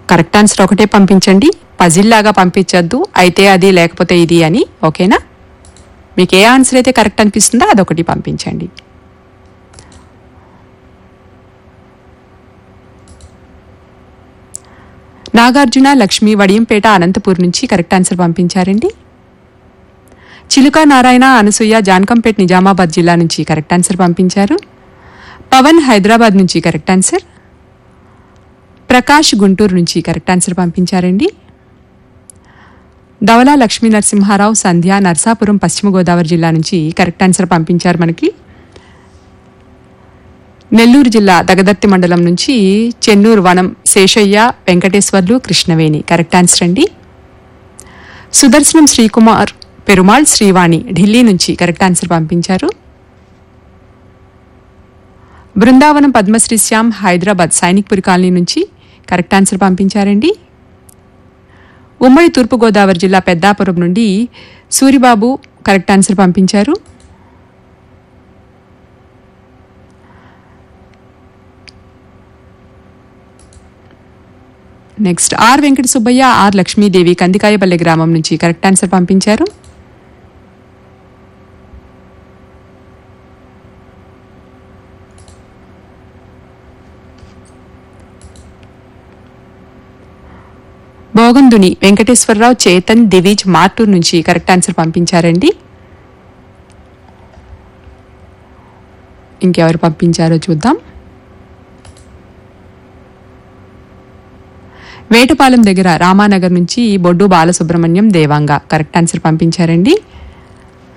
Correct answer ఒకటే పంపించండి, puzzle లాగా పంపించొద్దు అయితే అది లేకపోతే ఇది అని. ఓకేనా? మీకు ఏ ఆన్సర్ అయితే కరెక్ట్ అనిపిస్తుందో అదొకటి పంపించండి. నాగార్జున లక్ష్మి వడియంపేట అనంతపూర్ నుంచి కరెక్ట్ ఆన్సర్ పంపించారండి. చిలుక నారాయణ అనసూయ జాన్కంపేట్ నిజామాబాద్ జిల్లా నుంచి కరెక్ట్ ఆన్సర్ పంపించారు. పవన్ హైదరాబాద్ నుంచి కరెక్ట్ ఆన్సర్. ప్రకాష్ గుంటూరు నుంచి కరెక్ట్ ఆన్సర్ పంపించారండి. ధవలా లక్ష్మీ నరసింహారావు సంధ్య నర్సాపురం పశ్చిమ గోదావరి జిల్లా నుంచి కరెక్ట్ ఆన్సర్ పంపించారు మనకి. నెల్లూరు జిల్లా దగదర్తి మండలం నుంచి చెన్నూరు వనం శేషయ్య వెంకటేశ్వర్లు కృష్ణవేణి కరెక్ట్ ఆన్సర్ అండి. సుదర్శనం శ్రీకుమార్ పెరుమాళ్ శ్రీవాణి ఢిల్లీ నుంచి కరెక్ట్ ఆన్సర్ పంపించారు. బృందావనం పద్మశ్రీ శ్యామ్ హైదరాబాద్ సైనిక్పురి కాలనీ నుంచి కరెక్ట్ ఆన్సర్ పంపించారండి. ఉమ్మడి తూర్పుగోదావరి జిల్లా పెద్దాపురం నుండి సూరిబాబు కరెక్ట్ ఆన్సర్ పంపించారు. Next are Venkata Subbaiah are Lakshmidevi Kandikayapalle గ్రామం నుంచి కరెక్ట్ ఆన్సర్ పంపించారు. భోగందుని వెంకటేశ్వరరావు చేతన్ దివిజ్ మార్టూర్ నుంచి కరెక్ట్ ఆన్సర్ పంపించారండి. ఇంకెవరు పంపించారో చూద్దాం. వేటపాలెం దగ్గర రామానగర్ నుంచి బొడ్డు బాలసుబ్రహ్మణ్యం దేవాంగ కరెక్ట్ ఆన్సర్ పంపించారండి.